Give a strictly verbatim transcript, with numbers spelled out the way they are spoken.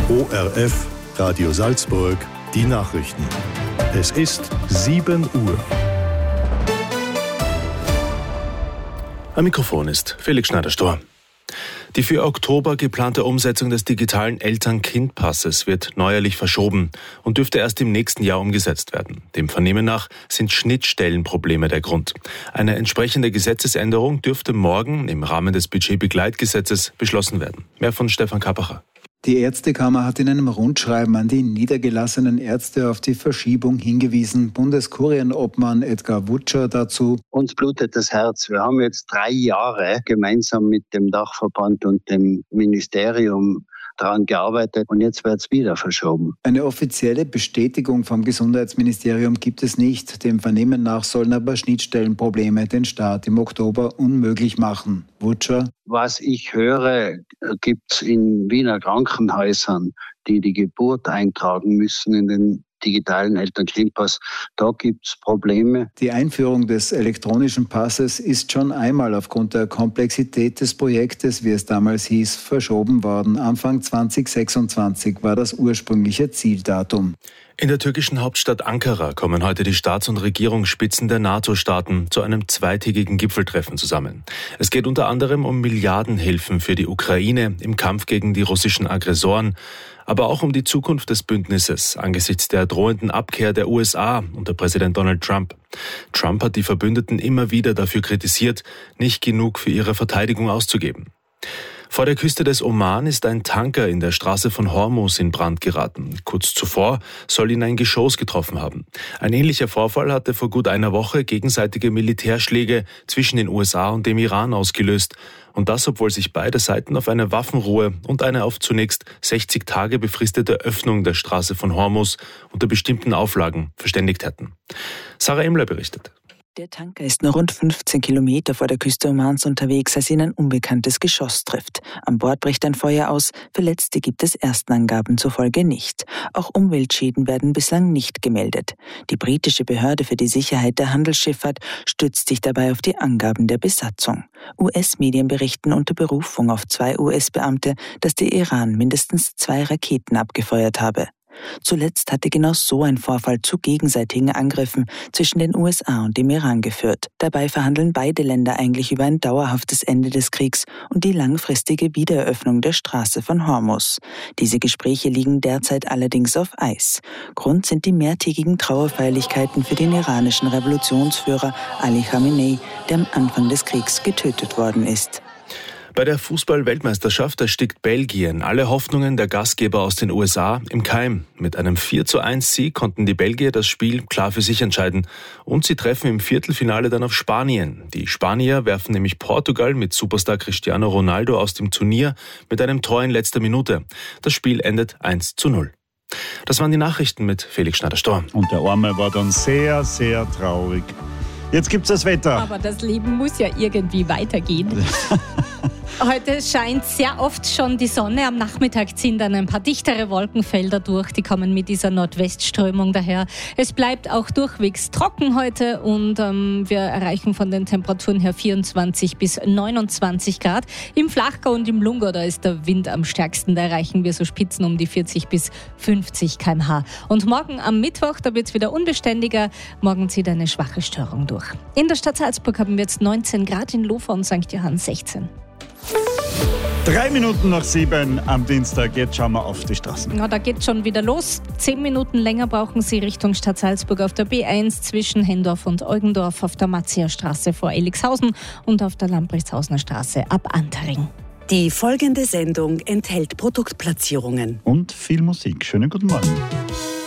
O R F, Radio Salzburg, die Nachrichten. Es ist sieben Uhr. Am Mikrofon ist Felix Schneider-Stor. Die für Oktober geplante Umsetzung des digitalen Eltern-Kind-Passes wird neuerlich verschoben und dürfte erst im nächsten Jahr umgesetzt werden. Dem Vernehmen nach sind Schnittstellenprobleme der Grund. Eine entsprechende Gesetzesänderung dürfte morgen im Rahmen des Budgetbegleitgesetzes beschlossen werden. Mehr von Stefan Kappacher. Die Ärztekammer hat in einem Rundschreiben an die niedergelassenen Ärzte auf die Verschiebung hingewiesen. Bundeskurienobmann Edgar Wutscher dazu: Uns blutet das Herz. Wir haben jetzt drei Jahre gemeinsam mit dem Dachverband und dem Ministerium daran gearbeitet und jetzt wird es wieder verschoben. Eine offizielle Bestätigung vom Gesundheitsministerium gibt es nicht. Dem Vernehmen nach sollen aber Schnittstellenprobleme den Start im Oktober unmöglich machen. Wutscher: Was ich höre, gibt es in Wiener Krankenhäusern, die die Geburt eintragen müssen in den digitalen Eltern-Kind-Pass. Da gibt es Probleme. Die Einführung des elektronischen Passes ist schon einmal aufgrund der Komplexität des Projektes, wie es damals hieß, verschoben worden. Anfang zwanzig sechsundzwanzig war das ursprüngliche Zieldatum. In der türkischen Hauptstadt Ankara kommen heute die Staats- und Regierungsspitzen der NATO-Staaten zu einem zweitägigen Gipfeltreffen zusammen. Es geht unter anderem um Milliardenhilfen für die Ukraine im Kampf gegen die russischen Aggressoren, aber auch um die Zukunft des Bündnisses angesichts der drohenden Abkehr der U S A unter Präsident Donald Trump. Trump hat die Verbündeten immer wieder dafür kritisiert, nicht genug für ihre Verteidigung auszugeben. Vor der Küste des Oman ist ein Tanker in der Straße von Hormuz in Brand geraten. Kurz zuvor soll ihn ein Geschoss getroffen haben. Ein ähnlicher Vorfall hatte vor gut einer Woche gegenseitige Militärschläge zwischen den U S A und dem Iran ausgelöst. Und das, obwohl sich beide Seiten auf eine Waffenruhe und eine auf zunächst sechzig Tage befristete Öffnung der Straße von Hormuz unter bestimmten Auflagen verständigt hätten. Sarah Emler berichtet. Der Tanker ist nur rund fünfzehn Kilometer vor der Küste Omans unterwegs, als ihn ein unbekanntes Geschoss trifft. An Bord bricht ein Feuer aus, Verletzte gibt es ersten Angaben zufolge nicht. Auch Umweltschäden werden bislang nicht gemeldet. Die britische Behörde für die Sicherheit der Handelsschifffahrt stützt sich dabei auf die Angaben der Besatzung. U S-Medien berichten unter Berufung auf zwei U S-Beamte, dass der Iran mindestens zwei Raketen abgefeuert habe. Zuletzt hatte genau so ein Vorfall zu gegenseitigen Angriffen zwischen den U S A und dem Iran geführt. Dabei verhandeln beide Länder eigentlich über ein dauerhaftes Ende des Kriegs und die langfristige Wiedereröffnung der Straße von Hormuz. Diese Gespräche liegen derzeit allerdings auf Eis. Grund sind die mehrtägigen Trauerfeierlichkeiten für den iranischen Revolutionsführer Ali Khamenei, der am Anfang des Kriegs getötet worden ist. Bei der Fußball-Weltmeisterschaft erstickt Belgien alle Hoffnungen der Gastgeber aus den U S A im Keim. Mit einem vier zu eins Sieg konnten die Belgier das Spiel klar für sich entscheiden. Und sie treffen im Viertelfinale dann auf Spanien. Die Spanier werfen nämlich Portugal mit Superstar Cristiano Ronaldo aus dem Turnier mit einem Tor in letzter Minute. Das Spiel endet eins zu null. Das waren die Nachrichten mit Felix Schneider-Stor. Und der Arme war dann sehr, sehr traurig. Jetzt gibt's das Wetter. Aber das Leben muss ja irgendwie weitergehen. Heute scheint sehr oft schon die Sonne. Am Nachmittag ziehen dann ein paar dichtere Wolkenfelder durch. Die kommen mit dieser Nordwestströmung daher. Es bleibt auch durchwegs trocken heute und ähm, wir erreichen von den Temperaturen her vierundzwanzig bis neunundzwanzig Grad. Im Flachgau und im Lungau, da ist der Wind am stärksten. Da erreichen wir so Spitzen um die vierzig bis fünfzig Kilometer pro Stunde. Und morgen am Mittwoch, da wird es wieder unbeständiger. Morgen zieht eine schwache Störung durch. In der Stadt Salzburg haben wir jetzt neunzehn Grad, in Lofa und Sankt Johann sechzehn. Drei Minuten nach sieben am Dienstag. Jetzt schauen wir auf die Straßen. Ja, da geht schon wieder los. Zehn Minuten länger brauchen Sie Richtung Stadt Salzburg auf der B eins zwischen Hendorf und Eugendorf, auf der Matzia-Straße vor Elixhausen und auf der Lamprechtshausener Straße ab Antering. Die folgende Sendung enthält Produktplatzierungen. Und viel Musik. Schönen guten Morgen.